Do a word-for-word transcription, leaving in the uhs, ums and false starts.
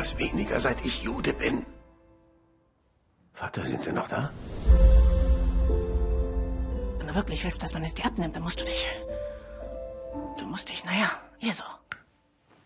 etwas weniger, seit ich Jude bin. Vater, sind Sie noch da? Wenn du wirklich willst, dass man es dir abnimmt, dann musst du dich... Du musst dich, naja, ihr so.